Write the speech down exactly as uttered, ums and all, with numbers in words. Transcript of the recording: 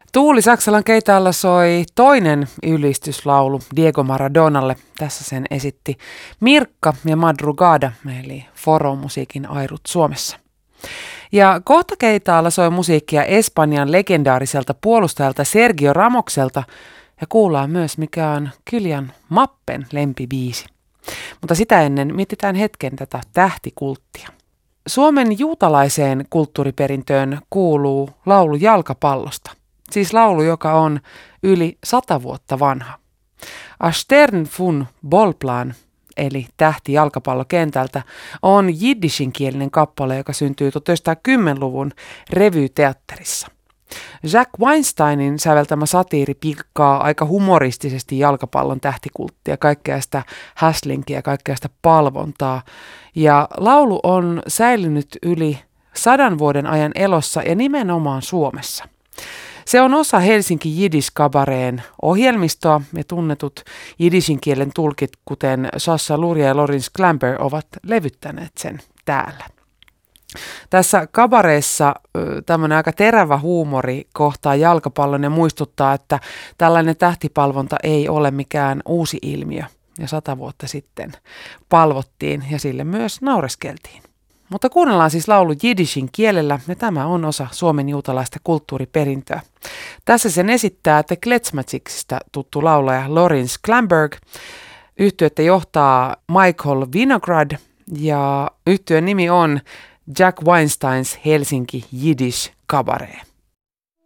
Tuuli Saksalan keitaalla soi toinen ylistyslaulu Diego Maradonalle. Tässä sen esitti Mirkka ja Madrugada, eli Foro-musiikin airut Suomessa. Ja kohta keitaalla soi musiikkia Espanjan legendaariselta puolustajalta Sergio Ramokselta ja kuullaan myös mikä on Kylian Mappen lempibiisi. Mutta sitä ennen mietitään hetken tätä tähtikulttia. Suomen juutalaiseen kulttuuriperintöön kuuluu laulu jalkapallosta. Siis laulu, joka on yli sata vuotta vanha. A Stern von Bollplan, eli tähti jalkapallokentältä, on jiddishinkielinen kappale, joka syntyy tuhatyhdeksänsataakymmentäluvun revyteatterissa. Jack Weinsteinin säveltämä satiiri pilkkaa aika humoristisesti jalkapallon tähtikulttia, kaikkea sitä häslinkiä, kaikkea sitä palvontaa. Ja laulu on säilynyt yli sadan vuoden ajan elossa ja nimenomaan Suomessa. Se on osa Helsinki Jiddisch Kabareen ohjelmistoa ja tunnetut jiddishin kielen tulkit, kuten Sasha Luria ja Lawrence Klamber, ovat levyttäneet sen täällä. Tässä kabareessa tämmöinen aika terävä huumori kohtaa jalkapallon ja muistuttaa, että tällainen tähtipalvonta ei ole mikään uusi ilmiö. Ja sata vuotta sitten palvottiin ja sille myös naureskeltiin. Mutta kuunnellaan siis laulu jiddishin kielellä ja tämä on osa Suomen juutalaista kulttuuriperintöä. Tässä sen esittää The Klezmatsiksista tuttu laulaja Lawrence Klamberg. Yhtyettä johtaa Michael Vinograd ja yhtyön nimi on Jack Weinsteins Helsinki Jiddisch Kabaree.